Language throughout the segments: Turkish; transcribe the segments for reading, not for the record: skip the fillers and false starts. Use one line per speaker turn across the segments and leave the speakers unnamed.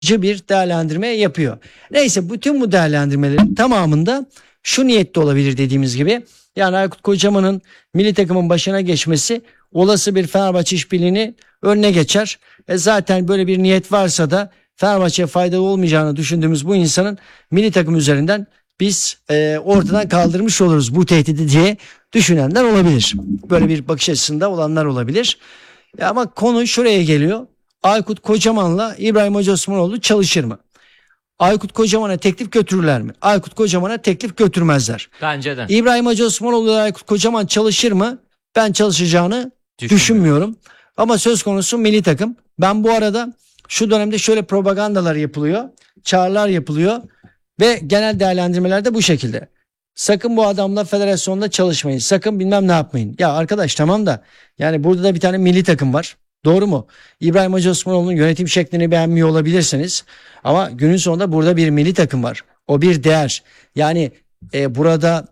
bir değerlendirme yapıyor. Neyse, bütün bu değerlendirmelerin tamamında şu niyette olabilir dediğimiz gibi. Yani Aykut Kocaman'ın milli takımın başına geçmesi olası bir Fenerbahçe işbirliğini önüne geçer. Zaten böyle bir niyet varsa da Fenerbahçe'ye faydalı olmayacağını düşündüğümüz bu insanın milli takım üzerinden biz ortadan kaldırmış oluruz bu tehdidi diye düşünenler olabilir. Böyle bir bakış açısında olanlar olabilir. Ama konu şuraya geliyor. Aykut Kocaman'la İbrahim Hacı Osmanoğlu çalışır mı? Aykut Kocaman'a teklif götürürler mi? Aykut Kocaman'a teklif götürmezler.
Bence de.
İbrahim Hacı Osmanoğlu ile Aykut Kocaman çalışır mı? Ben çalışacağını düşünmüyorum. Ama söz konusu milli takım. Ben bu arada şu dönemde şöyle propagandalar yapılıyor. Çağrılar yapılıyor. Ve genel değerlendirmeler de bu şekilde. Sakın bu adamla federasyonda çalışmayın. Sakın bilmem ne yapmayın. Ya arkadaş, tamam da yani burada da bir tane milli takım var. Doğru mu? İbrahim Hacı Osmanoğlu'nun yönetim şeklini beğenmiyor olabilirsiniz. Ama günün sonunda burada bir milli takım var. O bir değer. Yani burada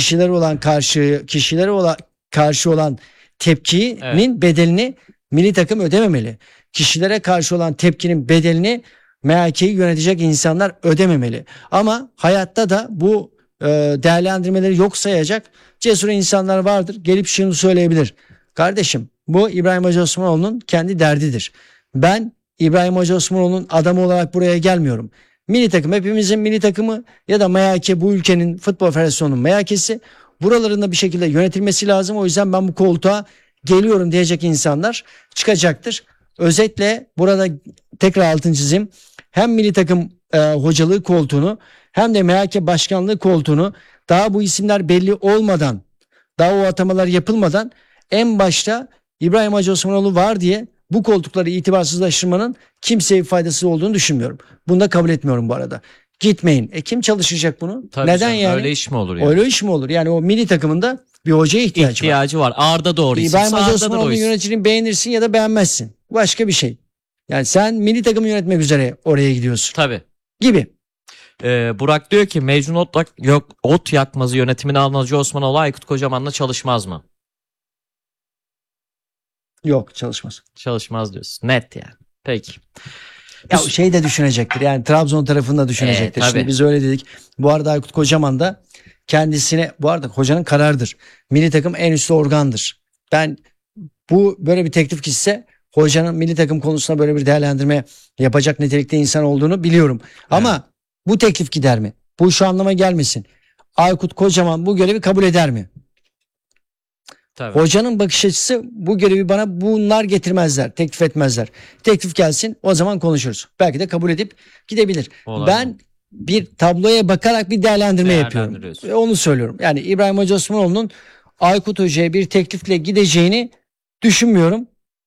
karşı olan tepkinin bedelini milli takım ödememeli. Kişilere karşı olan tepkinin bedelini MHK'yi yönetecek insanlar ödememeli. Ama hayatta da bu değerlendirmeleri yok sayacak cesur insanlar vardır. Gelip şunu söyleyebilir. Kardeşim, bu İbrahim Hacı Osmanoğlu'nun kendi derdidir. Ben İbrahim Hacı Osmanoğlu'nun adamı olarak buraya gelmiyorum. Milli takım hepimizin milli takımı ya da MHK bu ülkenin futbol federasyonunun MHK'si. Buralarında bir şekilde yönetilmesi lazım. O yüzden ben bu koltuğa geliyorum diyecek insanlar çıkacaktır. Özetle burada tekrar altını çizeyim. Hem milli takım hocalığı koltuğunu hem de MHK başkanlığı koltuğunu daha bu isimler belli olmadan, daha o atamalar yapılmadan en başta İbrahim Hacı Osmanoğlu var diye bu koltukları itibarsızlaştırmanın kimseye faydası olduğunu düşünmüyorum. Bunu da kabul etmiyorum bu arada. Gitmeyin. Kim çalışacak bunu?
Tabii
neden
canım,
yani?
Öyle iş mi olur yani?
Öyle iş mi olur? Yani o milli takımında bir hocaya ihtiyacı var.
Arda doğru isim.
İbrahim Hacı
Arda
Osmanoğlu'nun yöneticiliğini beğenirsin ya da beğenmezsin. Başka bir şey. Yani sen milli takımı yönetmek üzere oraya gidiyorsun.
Tabii.
Gibi.
Burak diyor ki Mecnun Ot Yakmaz'ı yönetimini alan Hacı Osmanoğlu Aykut Kocaman'la çalışmaz mı?
Yok, çalışmaz.
Çalışmaz diyorsun. Net yani. Peki.
Ya şey de düşünecektir. Yani Trabzon tarafında düşünecektir.
Tabii.
Şimdi biz öyle dedik. Bu arada Aykut Kocaman da kendisine, bu arada hocanın kararıdır. Milli takım en üstü organdır. Ben bu böyle bir teklif ise hocanın milli takım konusunda böyle bir değerlendirme yapacak nitelikte insan olduğunu biliyorum. Ama bu teklif gider mi? Bu şu anlama gelmesin. Aykut Kocaman bu görevi kabul eder mi?
Tabii.
Hocanın bakış açısı, bu görevi bana bunlar getirmezler, teklif etmezler. Teklif gelsin, o zaman konuşuruz. Belki de kabul edip gidebilir.
Olabilir.
Ben bir tabloya bakarak bir değerlendirme yapıyorum. Ve onu söylüyorum. Yani İbrahim Hacı Osmanoğlu'nun Aykut Hoca'ya bir teklifle gideceğini düşünmüyorum.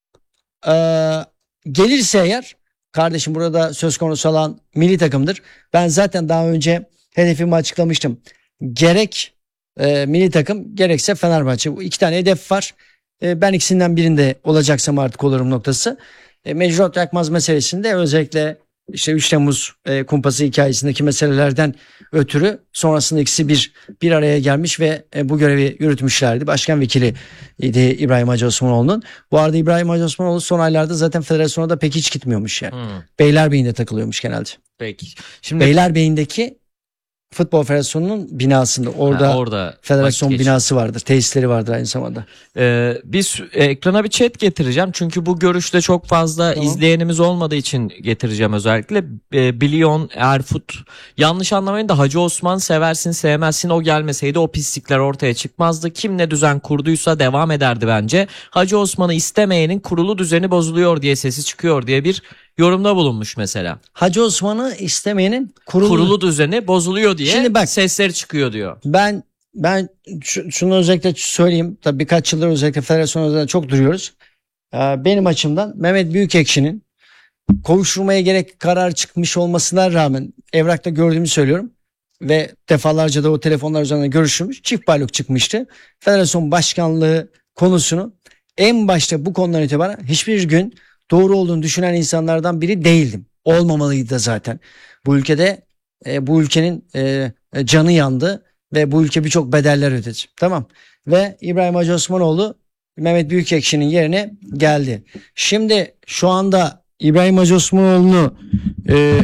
Gelirse eğer, kardeşim burada söz konusu olan milli takımdır. Ben zaten daha önce hedefimi açıklamıştım. Gerek milli takım gerekse Fenerbahçe. Bu iki tane hedef var. Ben ikisinden birinde olacaksam artık olurum noktası. Mecnun Ot Yakmaz meselesinde özellikle işte 3 Temmuz kumpası hikayesindeki meselelerden ötürü sonrasında ikisi bir araya gelmiş ve bu görevi yürütmüşlerdi. Başkan vekili idi İbrahim Hacı Osmanoğlu'nun. Bu arada İbrahim Hacı Osmanoğlu son aylarda zaten federasyona da pek hiç gitmiyormuş yani. Beylerbeyi'nde takılıyormuş genelde.
Peki. Şimdi
Beylerbeyi'ndeki Futbol Federasyonu'nun binasında orada federasyon binası vardır. Tesisleri vardır aynı zamanda.
Biz ekrana bir chat getireceğim. Çünkü bu görüşte çok fazla izleyenimiz olmadığı için getireceğim özellikle. Bilyon Erfut. Yanlış anlamayın da Hacı Osman seversin sevmezsin, o gelmeseydi o pislikler ortaya çıkmazdı. Kim ne düzen kurduysa devam ederdi bence. Hacı Osman'ı istemeyenin kurulu düzeni bozuluyor diye sesi çıkıyor diye bir yorumda bulunmuş mesela.
Hacı Osman'ı istemeyenin
kurulu düzeni bozuluyor diye
şimdi bak,
sesleri çıkıyor diyor.
Ben şunu özellikle söyleyeyim. Tabii birkaç yıldır özellikle federasyonda çok duruyoruz. Benim açımdan Mehmet Büyükekşi'nin kovuşturmaya gerek karar çıkmış olmasına rağmen evrakta gördüğümü söylüyorum. Ve defalarca da o telefonlar üzerinden görüşülmüş. Çift baylok çıkmıştı. Federasyon başkanlığı konusunu en başta bu konudan itibaren hiçbir gün doğru olduğunu düşünen insanlardan biri değildim. Olmamalıydı da zaten. Bu ülkede bu ülkenin canı yandı ve bu ülke birçok bedeller ödedi. Tamam. Ve İbrahim Hacı Osmanoğlu Mehmet Büyükekşi'nin yerine geldi. Şimdi şu anda İbrahim Hacı Osmanoğlu'nu